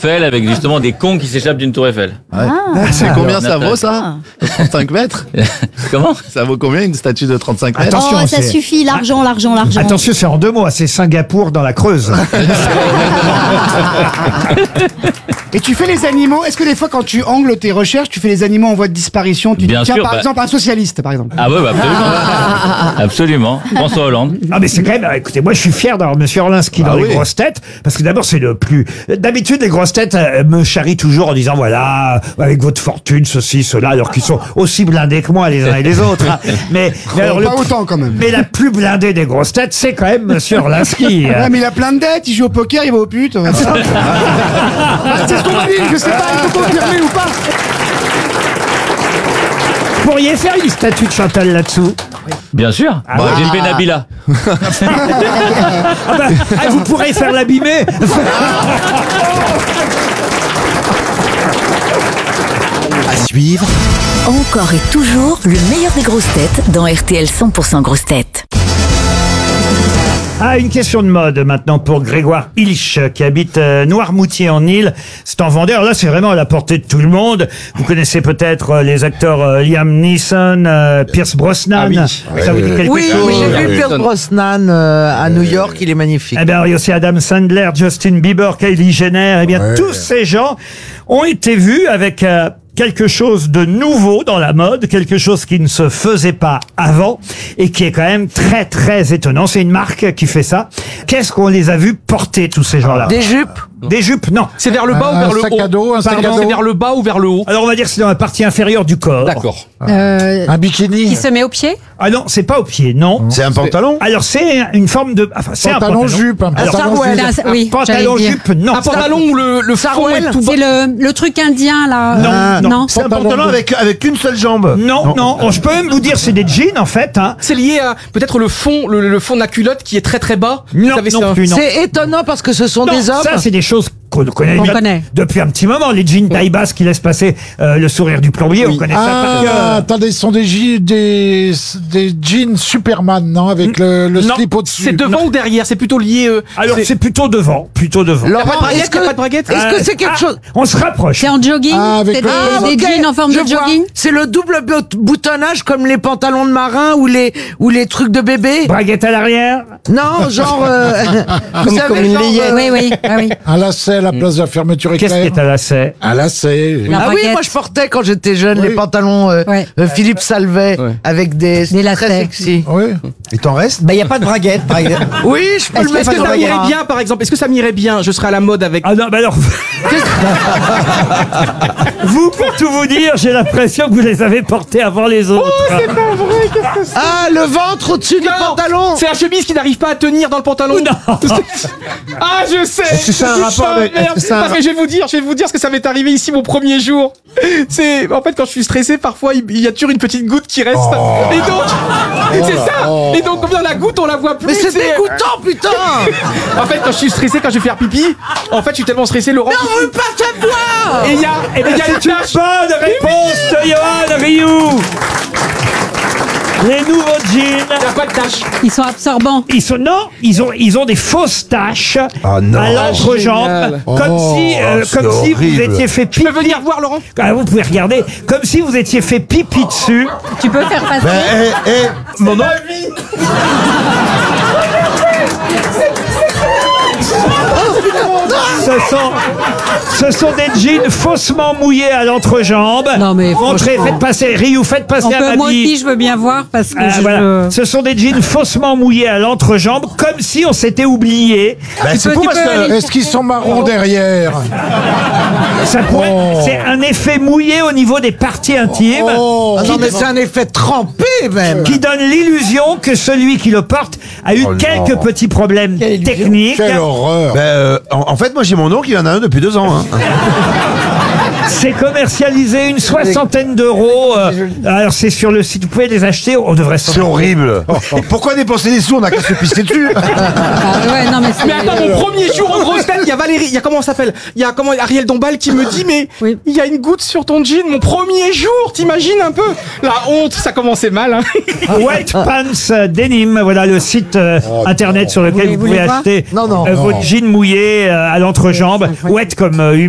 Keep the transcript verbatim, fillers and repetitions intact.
Eiffel avec justement des cons qui s'échappent d'une tour Eiffel. Ouais. Ah, c'est combien ça vaut ça? trente-cinq mètres? Comment? Ça vaut combien une statue de trente-cinq mètres? Attention, oh, ça c'est... suffit, l'argent, l'argent, l'argent. Attention, c'est en deux mots, c'est Singapour dans la Creuse. Et tu fais les animaux, est-ce que des fois quand tu angles tes recherches, tu fais les animaux en voie de disparition, tu Bien dis, tiens sûr, par bah... exemple un socialiste par exemple. Ah ouais, bah absolument. Absolument. François Hollande. Ah mais c'est quand même, écoutez, moi je suis fier d'avoir Monsieur Orlinski dans Ah les oui. grosses têtes, parce que d'abord c'est le plus... D'habitude les grosses têtes euh, me charrient toujours en disant voilà, avec votre fortune, ceci, cela, alors qu'ils sont aussi blindés que moi les uns et les autres. Hein. Mais, mais Oh, alors, pas le... autant quand même. Mais la plus blindée des grosses têtes, c'est quand même Monsieur Orlinski. Ouais, mais il a plein de dettes, il joue au poker, il va aux putes. Ah, c'est ce qu'on m'a dit, je sais pas, il faut confirmer ou pas. Vous pourriez faire une statue de Chantal là-dessous. Bien sûr. Ah Bah, oui. J'ai fait Nabila. Ah bah, ah, vous pourrez faire l'abîmer. À suivre, Encore et toujours le meilleur des grosses têtes dans R T L cent pour cent grosses têtes. Ah, une question de mode maintenant pour Grégoire Ilch qui habite euh, Noirmoutier en Île. C'est en Vendée. Alors là, c'est vraiment à la portée de tout le monde. Vous connaissez peut-être euh, les acteurs euh, Liam Neeson, euh, Pierce Brosnan. Ah oui. Ça vous dit quelque oui, chose? oui, j'ai oui, vu oui. Pierce Brosnan euh, à New York, il est magnifique. Eh bien, il y a aussi Adam Sandler, Justin Bieber, Kylie Jenner. Eh bien, Ouais. tous ces gens ont été vus avec euh, quelque chose de nouveau dans la mode, quelque chose qui ne se faisait pas avant et qui est quand même très très étonnant. C'est une marque qui fait ça. Qu'est-ce qu'on les a vus porter, tous ces gens-là? Des jupes. Des jupes, non. C'est vers le bas Un- ou vers un le sac haut à dos, un sac à Pardon. C'est dos. vers le bas ou vers le haut? Alors on va dire que c'est dans la partie inférieure du corps. D'accord. Euh, Un bikini. qui se met au pied? Ah non, c'est pas au pied, non. C'est un pantalon? Alors c'est une forme de... Enfin, c'est un Pantalon pantalon. jupe. Un Alors, pantalon Sarouel. jupe. C'est un- oui, pantalon j'allais dire. jupe, non. Un pantalon où le, le fond Sarouel. est tout bas. C'est le, le truc indien, là. Non, non. C'est un Pantalon pantalon de- avec, avec une seule jambe. Non, non, oh, je peux même vous dire c'est des jeans en fait. Hein. C'est lié à peut-être le fond, le, le fond de la culotte qui est très très bas. Non, Vous savez, c'est non un- plus, non. C'est étonnant parce que ce sont Non, des hommes. ça c'est des choses qu'on connaît, On bien connaît. depuis un petit moment. Les jeans taille basse qui laissent passer euh, le sourire du plombier, on connaît ça par Ah, cœur. attendez, ce sont des, je- des, des jeans Superman, non? Avec le, le Non, slip au-dessus. C'est devant ou derrière? C'est plutôt lié. euh, Alors c'est plutôt devant, plutôt devant. Y a pas de Laurent, braguette, est-ce que, y a pas de braguette est-ce que Euh, c'est quelque ah, chose? On se rapproche. C'est en jogging? Ah, avec c'est le- des, Ah, des Ok, jeans en forme je de vois. jogging? C'est le double bout- boutonnage comme les pantalons de marin ou les, ou les trucs de bébé. Braguette à l'arrière. Non, genre, euh, vous savez, Comme une genre, layette. euh, Oui, oui, ah oui. Un lacet à la place de la fermeture Qu'est-ce qui éclair. est à lacet? Un lacet. La Ah oui, braguette. moi je portais quand j'étais jeune Oui. les pantalons euh, Ouais. euh, Philippe Salvet Ouais. avec des, Des très lacets. sexy. Oui. Il t'en reste? Bah, il n'y a pas de braguette, par exemple. Oui, je peux le Est-ce mettre que dans ça la m'irait gueule. bien, par exemple? Est-ce que ça m'irait bien? Je serais à la mode avec. Ah non, bah alors. Vous, pour tout vous dire, j'ai l'impression que vous les avez portés avant les autres. Ah, le ventre au-dessus du Non, pantalon. c'est la chemise qui n'arrive pas à tenir dans le pantalon. Non. Ah, je sais. Est-ce que c'est un Putain, rapport avec- merde. est-ce que c'est un- Parce que je vais vous dire, je vais vous dire ce que ça m'est arrivé ici mon premier jour. C'est en fait quand je suis stressé, parfois il il y a toujours une petite goutte qui reste. Et donc, c'est ça. Et donc, combien la goutte, on la voit plus. Mais c'est c'est- dégoûtant, putain. En fait, quand je suis stressé, quand je vais faire pipi, en fait, je suis tellement stressé, Laurent. On veut pas savoir. Et il y a, et il y a une C'est une tache. bonne réponse de Johan Rioux. Les nouveaux jeans. Il n'y a pas de tache. Ils sont absorbants. Ils sont non, ils ont ils ont des fausses taches Ah non. à l'entrejambe, Génial. comme Oh, si euh, c'est comme si vous horrible. étiez fait Tu pipi. peux venir voir, Laurent? Ah, vous pouvez regarder, comme si vous étiez fait pipi dessus. Tu peux faire passer. Ben, eh, eh, mon oncle. Ce sont ce sont des jeans faussement mouillés à l'entrejambe. Non, mais Montrez, franchement. faites passer, Ryu, faites passer On à peut, moi Babi. aussi, je veux bien voir parce que Ah, je. voilà. Ce sont des jeans faussement mouillés à l'entrejambe, comme si on s'était oublié. Ben, c'est peux- fou tu parce peux que. aller- Est-ce qu'ils sont marrons derrière? Ça pourrait, Oh. c'est un effet mouillé au niveau des parties intimes. Oh. Ah non, mais c'est un effet trempé même. Qui donne l'illusion que celui qui le porte a eu Oh quelques non. petits problèmes techniques. Quelle horreur. Ben, euh, en, en fait, moi j'ai mon oncle, il en a un depuis deux ans. Hein. C'est commercialisé une soixantaine d'euros. euh, alors c'est sur le site, vous pouvez les acheter. On devrait. C'est horrible. Pourquoi dépenser des sous? On a qu'à se pisser dessus. Ah ouais, non, mais c'est. Mais attends, mon premier jour en grosse tête, il y a Valérie, il y a comment on s'appelle? Il y a comment Ariel Dombal qui me dit, mais Oui. il y a une goutte sur ton jean, mon premier jour, t'imagines un peu? La honte, ça commençait mal, hein. Wet Pants Denim, voilà le site euh, internet sur lequel Vous vous, voulez- pouvez vous voulez acheter Non, non. euh, Non. votre jean mouillé euh, à l'entrejambe. Wet comme euh,